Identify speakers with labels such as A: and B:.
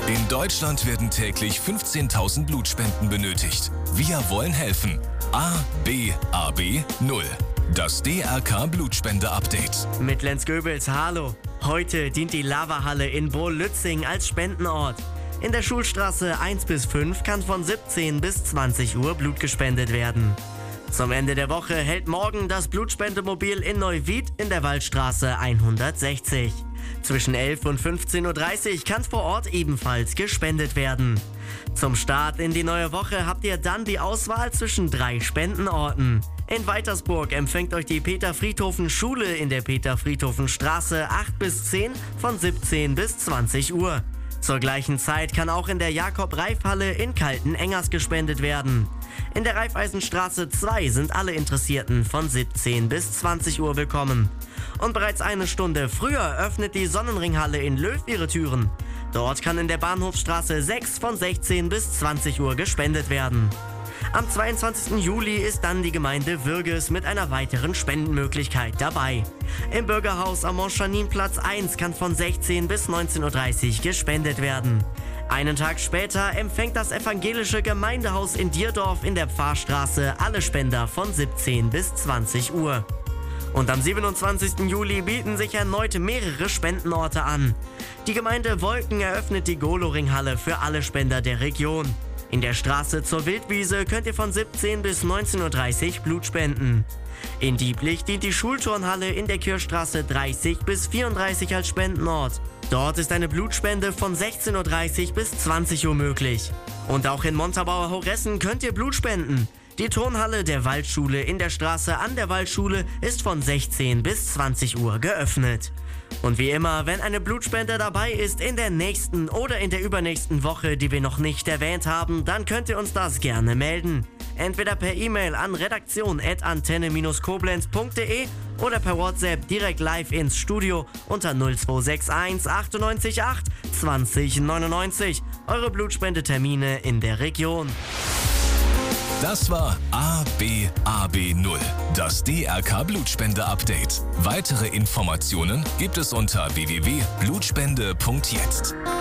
A: In Deutschland werden täglich 15.000 Blutspenden benötigt. Wir wollen helfen. ABAB 0. Das DRK Blutspende-Update.
B: Mit Lenz Goebels, hallo. Heute dient die Lava-Halle in Bohl-Lützing als Spendenort. In der Schulstraße 1 bis 5 kann von 17 bis 20 Uhr Blut gespendet werden. Zum Ende der Woche hält morgen das Blutspendemobil in Neuwied in der Waldstraße 160. Zwischen 11 und 15.30 Uhr kann vor Ort ebenfalls gespendet werden. Zum Start in die neue Woche habt ihr dann die Auswahl zwischen 3 Spendenorten. In Weitersburg empfängt euch die Peter-Friedhofen-Schule in der Peter-Friedhofen-Straße 8 bis 10 von 17 bis 20 Uhr. Zur gleichen Zeit kann auch in der Jakob-Reif-Halle in Kaltenengers gespendet werden. In der Raiffeisenstraße 2 sind alle Interessierten von 17 bis 20 Uhr willkommen. Und bereits eine Stunde früher öffnet die Sonnenringhalle in Löw ihre Türen. Dort kann in der Bahnhofstraße 6 von 16 bis 20 Uhr gespendet werden. Am 22. Juli ist dann die Gemeinde Würges mit einer weiteren Spendenmöglichkeit dabei. Im Bürgerhaus am Montchanin-Platz 1 kann von 16 bis 19.30 Uhr gespendet werden. Einen Tag später empfängt das evangelische Gemeindehaus in Dierdorf in der Pfarrstraße alle Spender von 17 bis 20 Uhr. Und am 27. Juli bieten sich erneut mehrere Spendenorte an. Die Gemeinde Wolken eröffnet die Goloringhalle für alle Spender der Region. In der Straße zur Wildwiese könnt ihr von 17 bis 19.30 Uhr Blut spenden. In Dieblich dient die Schulturnhalle in der Kirchstraße 30 bis 34 als Spendenort. Dort ist eine Blutspende von 16.30 Uhr bis 20 Uhr möglich. Und auch in Montabaur Horessen könnt ihr Blut spenden. Die Turnhalle der Waldschule in der Straße an der Waldschule ist von 16 bis 20 Uhr geöffnet. Und wie immer, wenn eine Blutspende dabei ist in der nächsten oder in der übernächsten Woche, die wir noch nicht erwähnt haben, dann könnt ihr uns das gerne melden. Entweder per E-Mail an redaktion@antenne-koblenz.de oder per WhatsApp direkt live ins Studio unter 0261 98 8 20 99. Eure Blutspendetermine in der Region.
A: Das war ABAB 0, das DRK Blutspende-Update. Weitere Informationen gibt es unter www.blutspende.jetzt.